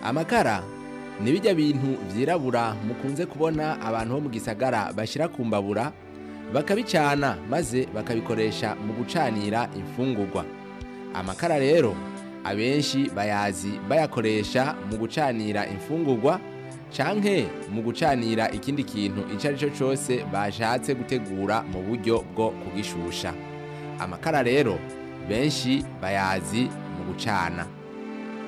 Amakara ni bijya bintu vyirabura mukunze kubona abantu bo mu gisagara bashira ku mbabura bakabicana maze bakabikoresha mu gucanira imfungurwa. Amakara rero abenshi bayazi bayakoresha mu gucanira imfungurwa canke mu gucanira ikindi kintu ico ari cyo cose bashatse gutegura mu buryo bwo kugishusha. Amakara rero benshi bayazi mu gucana.